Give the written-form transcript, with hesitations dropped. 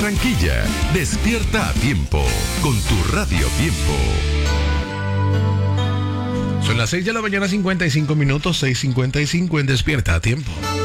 Barranquilla, despierta a tiempo con tu Radio Tiempo. Son las 6 de la mañana, 55 minutos, 6:55 en Despierta a Tiempo.